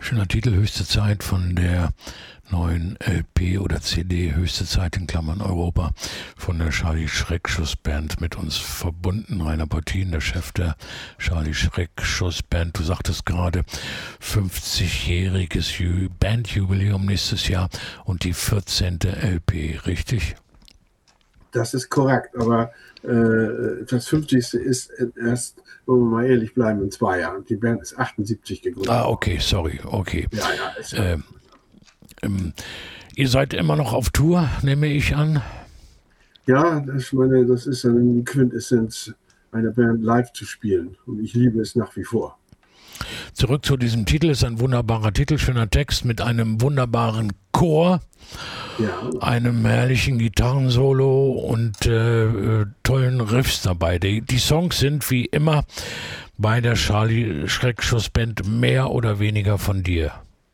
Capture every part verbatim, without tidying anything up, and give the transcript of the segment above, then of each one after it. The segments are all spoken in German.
Schöner Titel, höchste Zeit von der neuen L P oder C D, höchste Zeit in Klammern Europa, von der Charlie Schreckschuss Band mit uns verbunden. Rainer Beutin, der Chef der Charlie Schreckschuss Band. Du sagtest gerade, fünfzigjähriges Bandjubiläum nächstes Jahr und die vierzehnte L P, richtig? Das ist korrekt, aber äh, das fünfzigste ist erst, wollen wir mal ehrlich bleiben, in zwei Jahren. Die Band ist achtundsiebzig gegründet. Ah, okay, sorry, okay. Ja, ja, ist ja. Ähm, ähm, ihr seid immer noch auf Tour, nehme ich an? Ja, das, ich meine, das ist eine Quintessenz einer Band live zu spielen. Und ich liebe es nach wie vor. Zurück zu diesem Titel, ist ein wunderbarer Titel, schöner Text mit einem wunderbaren Chor, Ja. einem herrlichen Gitarrensolo und äh, tollen Riffs dabei. Die, die Songs sind wie immer bei der Charlie Schreckschuss Band mehr oder weniger von dir.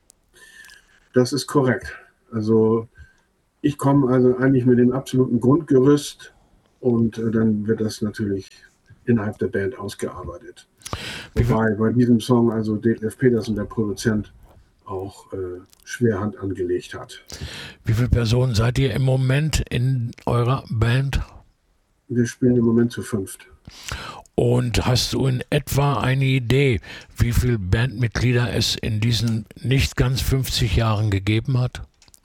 Das ist korrekt. Also ich komme also eigentlich mit dem absoluten Grundgerüst und äh, dann wird das natürlich innerhalb der Band ausgearbeitet. Wobei bei diesem Song also Detlef Petersen, der Produzent, auch äh, schwer Hand angelegt hat. Wie viele Personen seid ihr im Moment in eurer Band? Wir spielen im Moment zu fünft. Und hast du in etwa eine Idee, wie viele Bandmitglieder es in diesen nicht ganz fünfzig Jahren gegeben hat?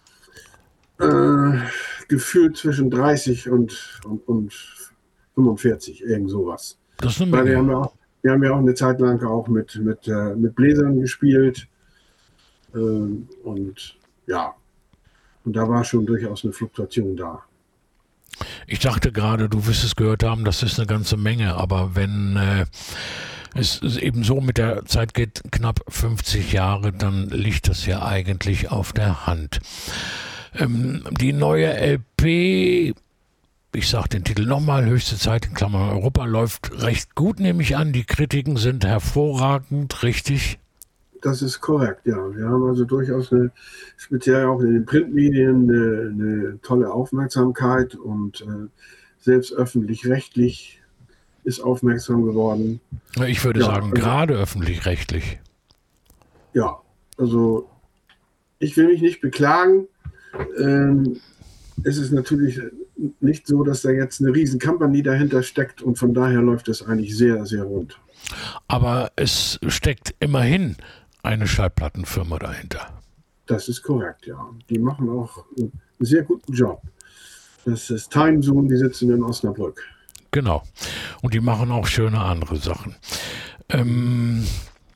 Äh, gefühlt zwischen dreißig und, und, und fünfundvierzig, irgend sowas. Das ist eine Weil Menge. wir haben ja auch, wir haben ja auch eine Zeit lang auch mit, mit, äh, mit Bläsern gespielt. Äh, und ja, und da war schon durchaus eine Fluktuation da. Ich dachte gerade, du wirst es gehört haben, das ist eine ganze Menge, aber wenn äh, es eben so mit der Zeit geht, knapp fünfzig Jahre, dann liegt das ja eigentlich auf der Hand. Ähm, die neue L P, ich sage den Titel nochmal, höchste Zeit in Klammern Europa, läuft recht gut, nehme ich an. Die Kritiken sind hervorragend, richtig? Das ist korrekt, ja. Wir haben also durchaus eine, speziell auch in den Printmedien, eine, eine tolle Aufmerksamkeit und äh, selbst öffentlich-rechtlich ist aufmerksam geworden. Ich würde Ja, sagen, also- gerade öffentlich-rechtlich. Ja, also ich will mich nicht beklagen. Ähm, es ist natürlich nicht so, dass da jetzt eine riesen Company dahinter steckt und von daher läuft es eigentlich sehr, sehr rund. Aber es steckt immerhin eine Schallplattenfirma dahinter. Das ist korrekt, ja. Die machen auch einen sehr guten Job. Das ist Time Zone, die sitzen in Osnabrück. Genau. Und die machen auch schöne andere Sachen. Ähm,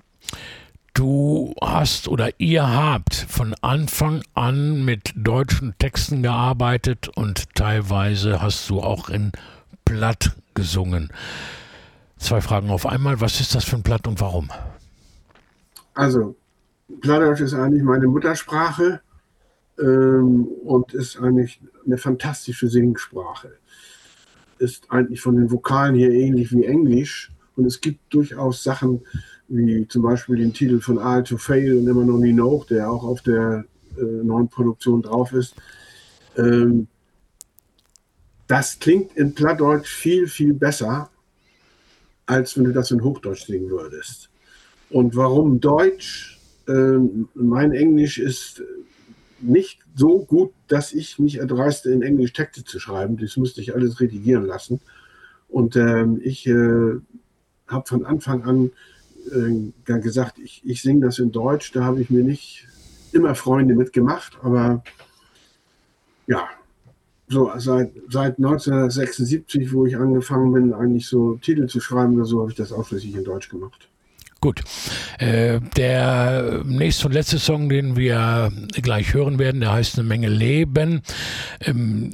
du hast oder ihr habt von Anfang an mit deutschen Texten gearbeitet und teilweise hast du auch in Platt gesungen. Zwei Fragen auf einmal. Was ist das für ein Platt und warum? Also, Plattdeutsch ist eigentlich meine Muttersprache ähm, und ist eigentlich eine fantastische Singsprache. Ist eigentlich von den Vokalen her ähnlich wie Englisch und es gibt durchaus Sachen, wie zum Beispiel den Titel von All to Fail und Immer noch nie noch, der auch auf der äh, neuen Produktion drauf ist. Ähm, das klingt in Plattdeutsch viel, viel besser, als wenn du das in Hochdeutsch singen würdest. Und warum Deutsch? Ähm, mein Englisch ist nicht so gut, dass ich mich erdreiste, in Englisch Texte zu schreiben. Das musste ich alles redigieren lassen. Und ähm, ich äh, habe von Anfang an äh, gesagt, ich, ich singe das in Deutsch. Da habe ich mir nicht immer Freunde mitgemacht, aber ja, so seit, seit neunzehnhundertsechsundsiebzig, wo ich angefangen bin, eigentlich so Titel zu schreiben oder so, habe ich das ausschließlich in Deutsch gemacht. Gut. Äh, der nächste und letzte Song, den wir gleich hören werden, der heißt Eine Menge Leben. Ähm,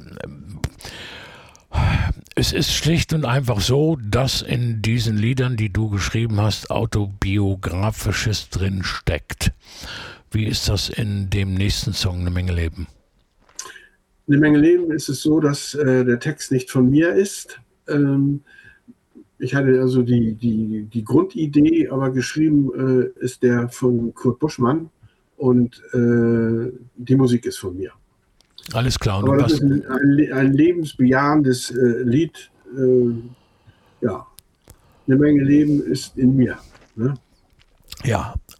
es ist schlicht und einfach so, dass in diesen Liedern, die du geschrieben hast, Autobiografisches drin steckt. Wie ist das in dem nächsten Song Eine Menge Leben? Eine Menge Leben ist es so, dass äh, der Text nicht von mir ist. Ähm, ich hatte also die, die, die Grundidee, aber geschrieben äh, ist der von Kurt Buschmann und äh, die Musik ist von mir. Alles klar. Und aber du das hast ist ein, ein, ein lebensbejahendes äh, Lied. Äh, ja, eine Menge Leben ist in mir. Ne? Ja,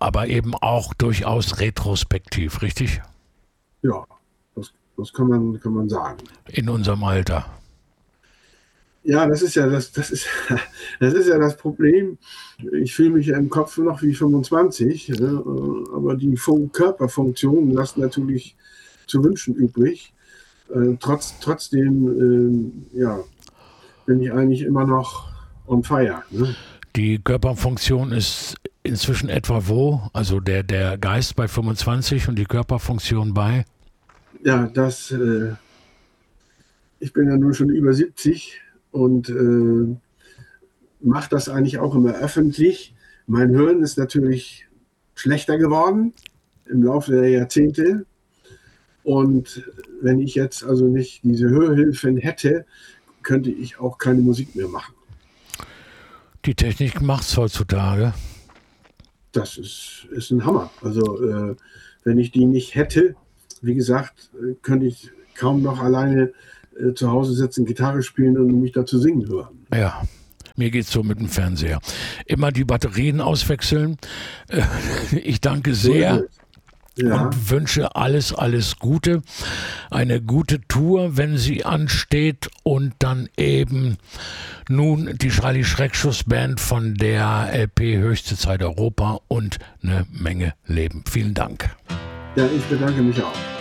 aber eben auch durchaus retrospektiv, richtig? Ja, das, das kann man, kann man sagen. In unserem Alter. Ja, das ist ja das, das ist, das ist ja das Problem. Ich fühle mich ja im Kopf noch wie fünfundzwanzig, ne? Aber die Fun- Körperfunktionen lassen natürlich zu wünschen übrig. Äh, trotz, trotzdem, äh, ja, bin ich eigentlich immer noch on fire. Ne? Die Körperfunktion ist inzwischen etwa wo? Also der, der Geist bei fünfundzwanzig und die Körperfunktion bei? Ja, das, äh, ich bin ja nun schon über siebzig und äh, mache das eigentlich auch immer öffentlich. Mein Hören ist natürlich schlechter geworden im Laufe der Jahrzehnte. Und wenn ich jetzt also nicht diese Hörhilfen hätte, könnte ich auch keine Musik mehr machen. Die Technik macht es heutzutage. Das ist, ist ein Hammer. Also äh, wenn ich die nicht hätte, wie gesagt, könnte ich kaum noch alleine äh, zu Hause sitzen, Gitarre spielen und mich dazu singen hören. Ja, mir geht's so mit dem Fernseher. Immer die Batterien auswechseln. Äh, ich danke sehr. Ja. Und wünsche alles, alles Gute. Eine gute Tour, wenn sie ansteht, und dann eben nun die Charlie Schreckschuss Band von der L P Höchste Zeit Europa und eine Menge Leben. Vielen Dank. Ja, ich bedanke mich auch.